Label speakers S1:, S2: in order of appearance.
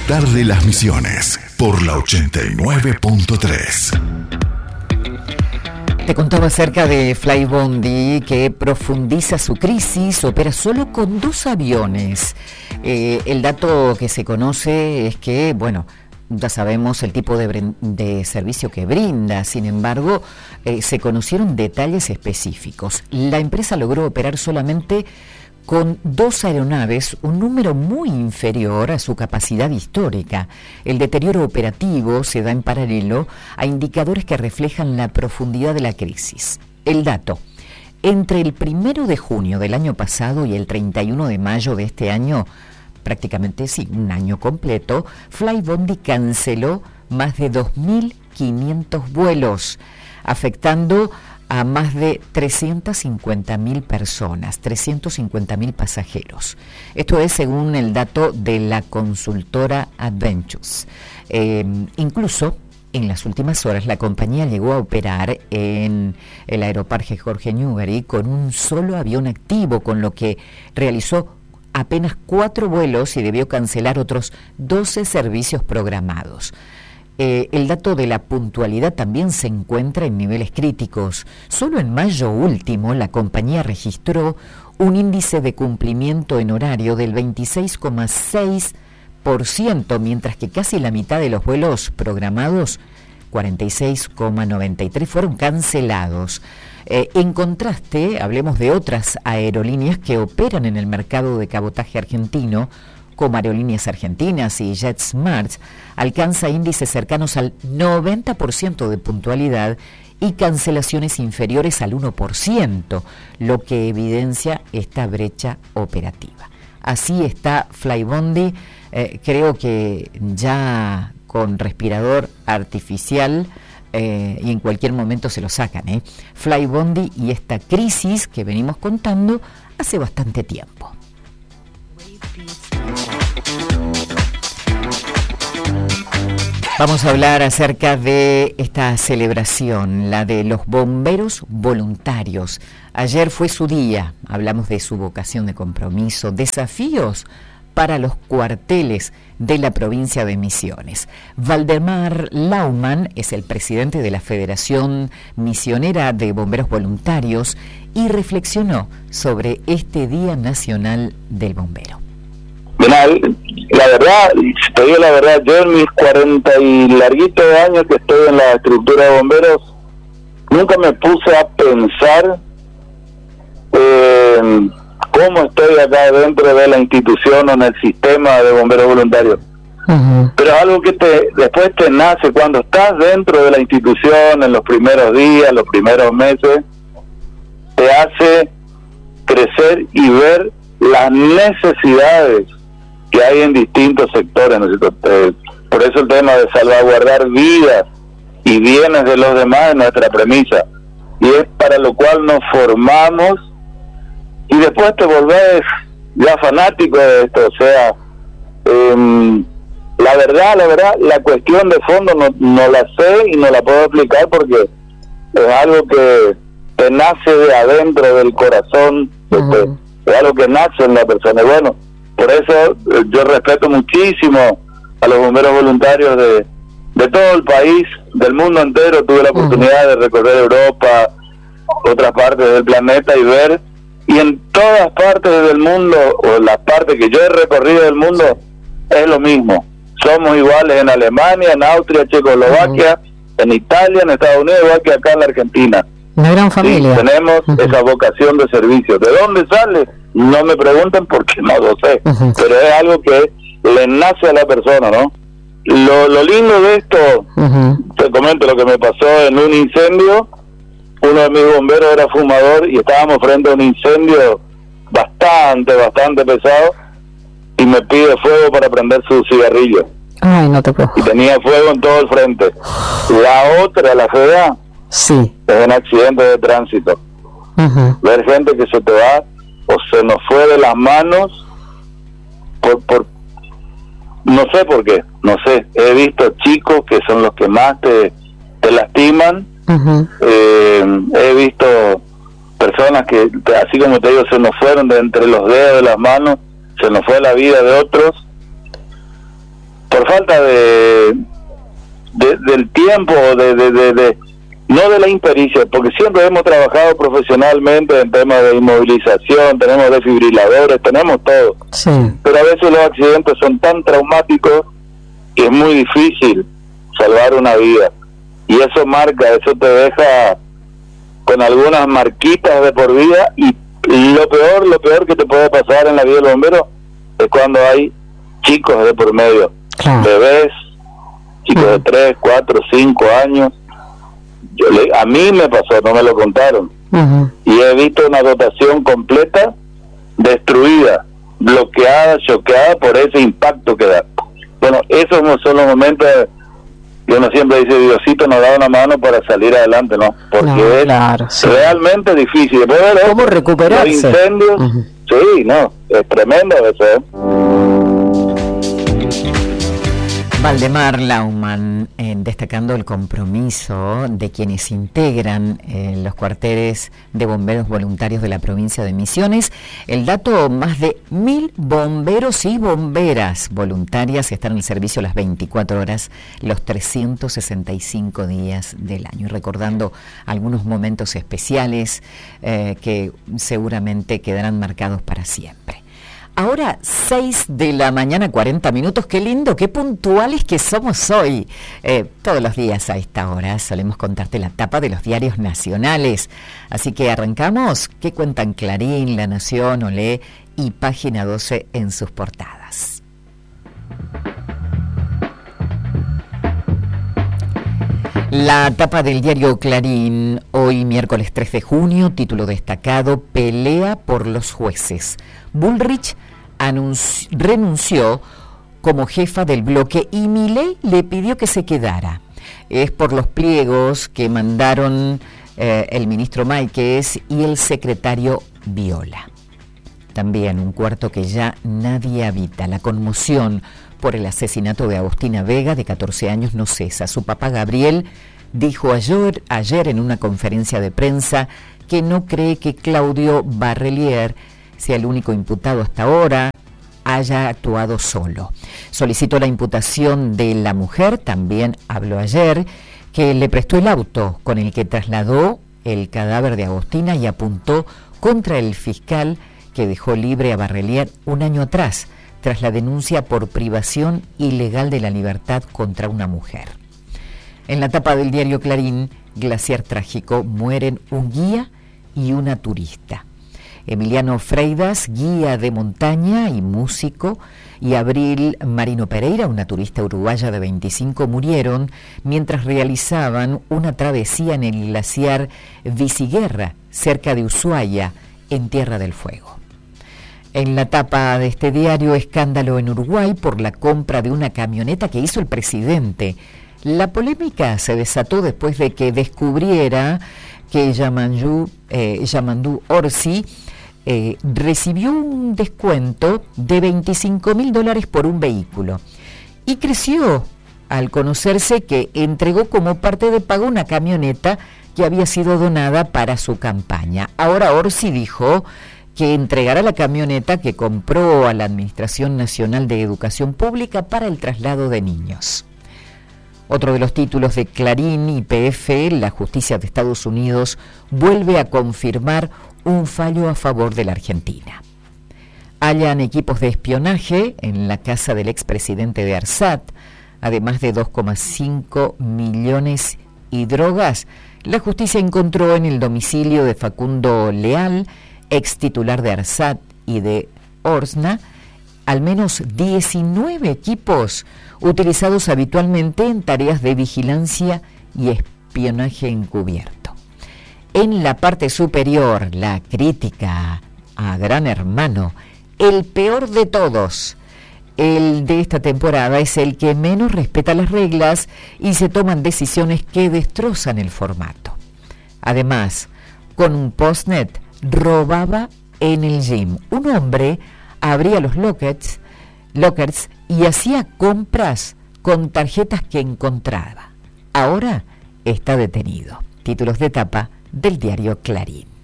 S1: despertar de las Misiones por la 89.3.
S2: Te contaba acerca de Flybondi, que profundiza su crisis, opera solo con 2 aviones. El dato que se conoce es que, bueno, ya sabemos el tipo de servicio que brinda. Sin embargo, se conocieron detalles específicos. La empresa logró operar solamente con 2 aeronaves, un número muy inferior a su capacidad histórica. El deterioro operativo se da en paralelo a indicadores que reflejan la profundidad de la crisis. El dato: entre el 1 de junio del año pasado y el 31 de mayo de este año, prácticamente sí, un año completo, Flybondi canceló más de 2.500 vuelos, afectando a más de 350.000 personas, 350.000 pasajeros. Esto es según el dato de la consultora Adventures. Incluso en las últimas horas la compañía llegó a operar en el aeroparque Jorge Newbery con un solo avión activo, con lo que realizó apenas 4 vuelos y debió cancelar otros 12 servicios programados. El dato de la puntualidad también se encuentra en niveles críticos. Solo en mayo último la compañía registró un índice de cumplimiento en horario del 26,6%, mientras que casi la mitad de los vuelos programados, 46,93%, fueron cancelados. En contraste, hablemos de otras aerolíneas que operan en el mercado de cabotaje argentino, como Aerolíneas Argentinas y JetSmart, alcanza índices cercanos al 90% de puntualidad y cancelaciones inferiores al 1%, lo que evidencia esta brecha operativa. Así está Flybondi, creo que ya con respirador artificial, y en cualquier momento se lo sacan, Flybondi y esta crisis que venimos contando hace bastante tiempo. Vamos a hablar acerca de esta celebración, la de los bomberos voluntarios. Ayer fue su día, hablamos de su vocación de compromiso, desafíos para los cuarteles de la provincia de Misiones. Valdemar Laumann es el presidente de la Federación Misionera de Bomberos Voluntarios y reflexionó sobre este Día Nacional del Bombero.
S3: Mira, la verdad, si te digo la verdad, yo en mis 40 y larguitos de años que estoy en la estructura de bomberos, nunca me puse a pensar cómo estoy acá dentro de la institución o en el sistema de bomberos voluntarios. Uh-huh. Pero es algo que después te nace cuando estás dentro de la institución, en los primeros días, los primeros meses, te hace crecer y ver las necesidades que hay en distintos sectores, ¿no es cierto? Por eso el tema de salvaguardar vidas y bienes de los demás es nuestra premisa, y es para lo cual nos formamos, y después te volvés ya fanático de esto. O sea, la verdad, la cuestión de fondo no la sé y no la puedo explicar porque es algo que te nace de adentro del corazón, uh-huh. Es algo que nace en la persona. Y bueno, por eso yo respeto muchísimo a los bomberos voluntarios de todo el país, del mundo entero. Tuve la oportunidad de recorrer Europa, otras partes del planeta y ver, y en todas partes del mundo, o las partes que yo he recorrido del mundo, es lo mismo. Somos iguales en Alemania, en Austria, Checoslovaquia, en Italia, en Estados Unidos, igual que acá en la Argentina.
S2: Una gran familia.
S3: Sí, tenemos esa vocación de servicio. ¿De dónde sale? No me pregunten porque no lo sé, pero es algo que le nace a la persona, ¿no? Lo lindo de esto, te comento lo que me pasó en un incendio. Uno de mis bomberos era fumador y estábamos frente a un incendio bastante pesado y me pide fuego para prender su cigarrillo.
S2: Ay, no te puedo.
S3: Y tenía fuego en todo el frente. La otra, la fea,
S2: sí,
S3: es un accidente de tránsito. Ver gente que se te va o se nos fue de las manos por no sé por qué, no sé. He visto chicos que son los que más te lastiman. He visto personas que, así como te digo, se nos fueron de entre los dedos de las manos, se nos fue la vida de otros por falta del tiempo, no de la impericia, porque siempre hemos trabajado profesionalmente en temas de inmovilización, tenemos desfibriladores, tenemos todo,
S4: sí,
S3: pero a veces los accidentes son tan traumáticos que es muy difícil salvar una vida, y eso te deja con algunas marquitas de por vida, y lo peor que te puede pasar en la vida del bombero es cuando hay chicos de por medio,
S4: claro,
S3: bebés, chicos de 3, 4, 5 años. A mí me pasó, no me lo contaron, y he visto una dotación completa destruida, bloqueada, choqueada por ese impacto que da. Bueno, esos no son los momentos que uno siempre dice, Diosito nos da una mano para salir adelante, ¿no? Porque es realmente difícil.
S4: ¿Cómo recuperarse?
S3: Los incendios, sí, no, es tremendo eso, ¿eh?
S2: Valdemar Laumann, destacando el compromiso de quienes integran los cuarteles de bomberos voluntarios de la provincia de Misiones. El dato, más de 1.000 bomberos y bomberas voluntarias están en el servicio las 24 horas, los 365 días del año. Y recordando algunos momentos especiales que seguramente quedarán marcados para siempre. Ahora 6 de la mañana, 40 minutos, qué lindo, qué puntuales que somos hoy. Todos los días a esta hora solemos contarte la tapa de los diarios nacionales. Así que arrancamos. ¿Qué cuentan Clarín, La Nación, Olé y Página 12 en sus portadas? La tapa del diario Clarín, hoy miércoles 3 de junio, título destacado, pelea por los jueces. Bullrich renunció como jefa del bloque y Milei le pidió que se quedara. Es por los pliegos que mandaron el ministro Máiquez y el secretario Viola. También un cuarto que ya nadie habita. La conmoción por el asesinato de Agustina Vega, de 14 años, no cesa. Su papá Gabriel dijo ayer en una conferencia de prensa que no cree que Claudio Barrelier sea el único imputado hasta ahora, haya actuado solo. Solicitó la imputación de la mujer, también habló ayer, que le prestó el auto con el que trasladó el cadáver de Agustina y apuntó contra el fiscal que dejó libre a Barrelier un año atrás, tras la denuncia por privación ilegal de la libertad contra una mujer. En la tapa del diario Clarín, glaciar trágico, mueren un guía y una turista. Emiliano Freitas, guía de montaña y músico, y Abril Marino Pereira, una turista uruguaya de 25, murieron mientras realizaban una travesía en el glaciar Viciguerra, cerca de Ushuaia, en Tierra del Fuego. En la tapa de este diario, escándalo en Uruguay por la compra de una camioneta que hizo el presidente. La polémica se desató después de que descubriera que Yamandú Orsi recibió un descuento de $25.000 por un vehículo y creció al conocerse que entregó como parte de pago una camioneta que había sido donada para su campaña. Ahora Orsi dijo que entregará la camioneta que compró a la Administración Nacional de Educación Pública para el traslado de niños. Otro de los títulos de Clarín y PF, la justicia de Estados Unidos vuelve a confirmar un fallo a favor de la Argentina. Hallan equipos de espionaje en la casa del expresidente de ARSAT, además de 2,5 millones y drogas. La justicia encontró en el domicilio de Facundo Leal, ex titular de ARSAT y de ORSNA, al menos 19 equipos utilizados habitualmente en tareas de vigilancia y espionaje encubierto. En la parte superior, la crítica a Gran Hermano, el peor de todos. El de esta temporada es el que menos respeta las reglas y se toman decisiones que destrozan el formato. Además, con un postnet, robaba en el gym. Un hombre abría los lockers y hacía compras con tarjetas que encontraba. Ahora está detenido. Títulos de tapa del diario Clarín.